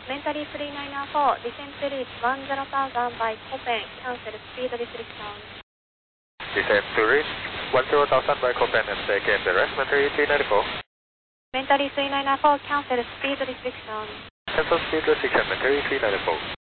Mentally 3994, descent to reach 10,000 by Copen, cancel speed restriction. Descent to reach 10,000 by Copen and take in the rest, Mentally 394. Mentally 3994, cancel speed restriction. Cancel speed restriction, Mentally 394.